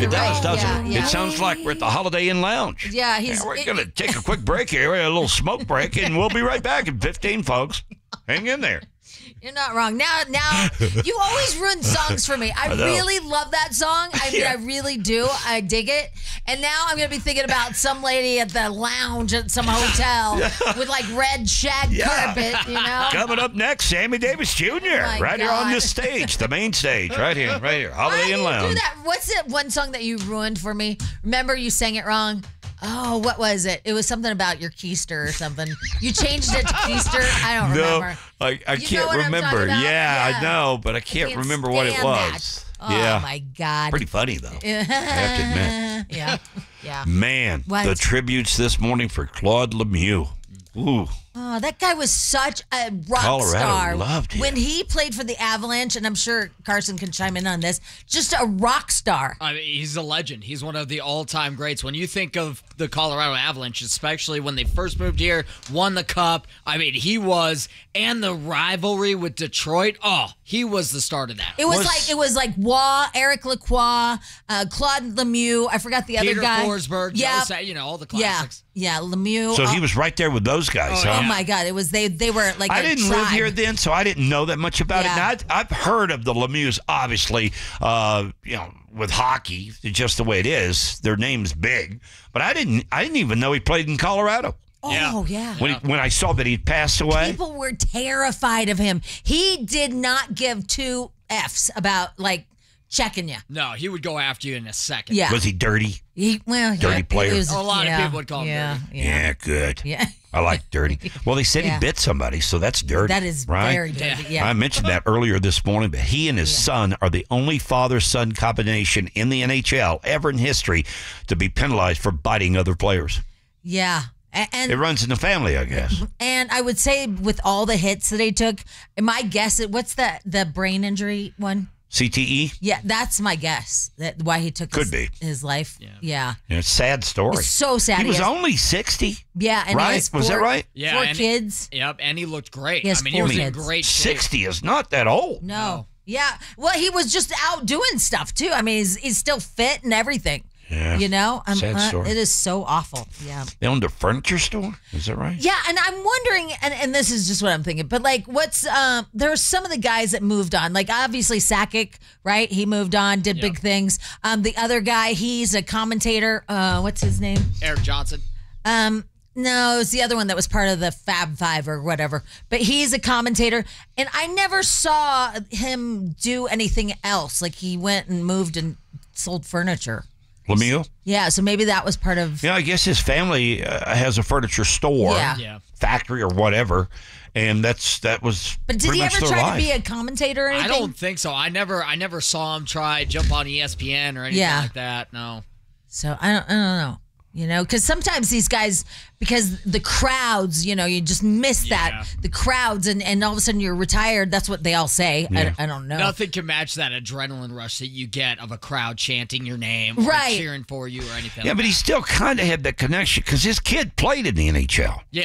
It does, Right, doesn't it? yeah. It sounds like we're at the Holiday Inn Lounge. Yeah, We're going to take a quick break here, a little smoke break, and we'll be right back in 15, folks. Hang in there. You're not wrong. Now, you always ruin songs for me. I know. really love that song. I mean, Yeah. I really do. I dig it. And now I'm going to be thinking about some lady at the lounge at some hotel with like red shag carpet, you know? Coming up next, Sammy Davis Jr. my right here on God. this stage, the main stage, right here, Why Holiday do Inn you Lounge. do that? What's it? One song that you ruined for me? Remember you sang it wrong? Oh, what was it? It was something about your keister or something. You changed it to keister? I don't remember. I You know can't what I'm remember. talking about? Yeah, Yeah. I know, but I can't remember what it stand was. that. Oh, yeah. my God. Pretty funny, though. I have to admit. Yeah. Yeah. Man, What? the tributes this morning for Claude Lemieux. Ooh. Oh, that guy was such a rock Colorado star. loved him. When he played for the Avalanche, and I'm sure Carson can chime in on this, just a rock star. I mean, he's a legend. He's one of the all-time greats. When you think of the Colorado Avalanche, especially when they first moved here, won the Cup, I mean, he was, and the rivalry with Detroit, he was the start of that. It was like Waugh, Eric Lacroix, Claude Lemieux. I forgot the Peter other guy. Forsberg, Yeah. all the Yeah. classics. Yeah, Lemieux. So he was right there with those guys, Oh, huh? Oh my God! It was they were like I a didn't live tribe. here then, so I didn't know that much about Yeah. it. Now, I've heard of the Lemieux, obviously, with hockey, just the way it is. Their name's big, but I didn't even know he played in Colorado. Oh yeah. When I saw that he'd passed away. People were terrified of him. He did not give two F's about like checking you. No, he would go after you in a second. Yeah. Was he dirty? Dirty player. A lot of people would call him dirty. Yeah, good. Yeah. I like dirty. Well, they said Yeah. he bit somebody, so that's dirty. That is right? very dirty. Yeah. I mentioned that earlier this morning, but he and his son are the only father-son combination in the NHL ever in history to be penalized for biting other players. Yeah. And It runs in the family, I guess. and I would say with all the hits that he took, my guess what's the brain injury one? CTE? Yeah, that's my guess. That why he took Could be. his life. Yeah. Yeah, it's a sad story. It's so sad. He was has- only 60, Yeah, and he right? has Was that right? Yeah, four and- kids. Yep, and he looked great. He has I mean, four he was kids. in great shape. 60 is not that old. No. Yeah. Well, he was just out doing stuff too. I mean, he's still fit and everything. Yeah. You know, Sad story. it is so awful. Yeah. They owned a furniture store? Is that right? Yeah, and I'm wondering, and this is just what I'm thinking, but like, there are some of the guys that moved on, like obviously Sakic, right? He moved on, did big things. The other guy, he's a commentator. What's his name? Eric Johnson. No, it's the other one that was part of the Fab Five or whatever. But he's a commentator, and I never saw him do anything else. Like he went and moved and sold furniture. Lemieux? Yeah, so maybe that was part of. Yeah, I guess his family has a furniture store, Yeah. factory or whatever, and that was. But did pretty he much ever their try life. to be a commentator or I anything? don't think so. I never saw him try jump on ESPN or anything Yeah. like that. No. So I don't know. You know, because sometimes these guys, because the crowds, you know, you just miss that. The crowds, and all of a sudden you're retired. That's what they all say. Yeah. I don't know. Nothing can match that adrenaline rush that you get of a crowd chanting your name or Right. cheering for you or anything. Yeah, like but he that. still kind of had that connection because his kid played in the NHL. Yeah.